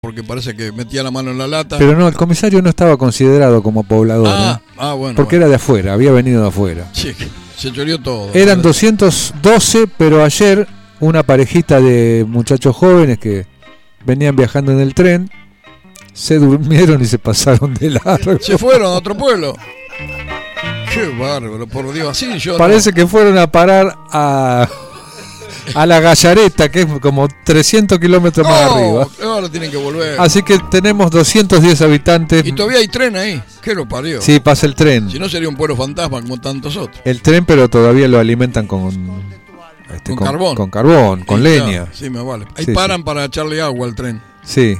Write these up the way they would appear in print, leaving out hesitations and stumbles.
porque parece que metía la mano en la lata. Pero no, el comisario no estaba considerado como poblador. Bueno. Porque era de afuera, había venido de afuera. Sí, se choreó todo. Eran 212, pero ayer una parejita de muchachos jóvenes que venían viajando en el tren se durmieron y se pasaron de largo. Se fueron a otro pueblo. Qué bárbaro, por Dios, así yo. Parece que fueron a parar a la Gallareta, que es como 300 kilómetros más arriba. Ahora tienen que volver. Así que tenemos 210 habitantes. Y todavía hay tren ahí. ¿Qué lo parió? Sí, pasa el tren. Si no sería un pueblo fantasma como tantos otros. El tren, pero todavía lo alimentan con carbón. Con carbón, con leña. Sí, me vale. Ahí sí, paran para echarle agua al tren. Sí.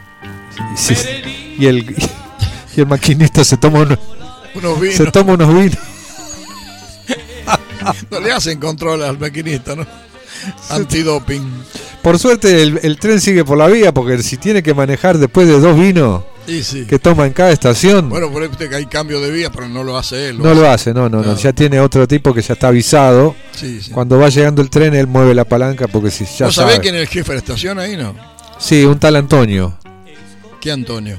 Y el maquinista se toma unos vinos. Se toma unos vinos. No le hacen control al maquinista, ¿no? Antidoping. Por suerte el tren sigue por la vía, porque si tiene que manejar después de 2 vinos sí. que toma en cada estación. Bueno, por eso que hay cambio de vía, pero no lo hace él. Lo hace, no. Ya tiene otro tipo que ya está avisado. Sí. Cuando va llegando el tren, él mueve la palanca porque si ya ¿Vos sabés quién es el jefe de la estación ahí, no? Sí, un tal Antonio. ¿Qué Antonio?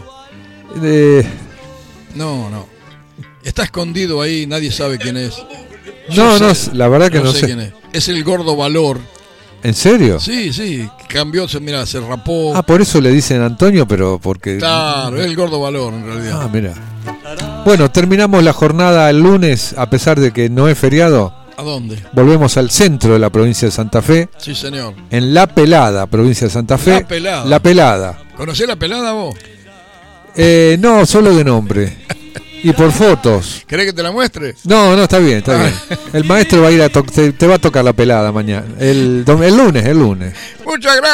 No. Está escondido ahí, nadie sabe quién es. No, la verdad que no sé. Quién es. Es el gordo Valor. ¿En serio? Sí, cambió, mira, se rapó. Por eso le dicen Antonio, pero porque... Claro, es el gordo Valor en realidad. Mira. Bueno, terminamos la jornada el lunes, a pesar de que no es feriado. ¿A dónde? Volvemos al centro de la provincia de Santa Fe. Sí, señor. En La Pelada, provincia de Santa Fe. La Pelada. ¿Conocés La Pelada vos? No, solo de nombre. Y por fotos. ¿Querés que te la muestre? No, está bien. El maestro va a ir te va a tocar La Pelada mañana. El lunes. Muchas gracias.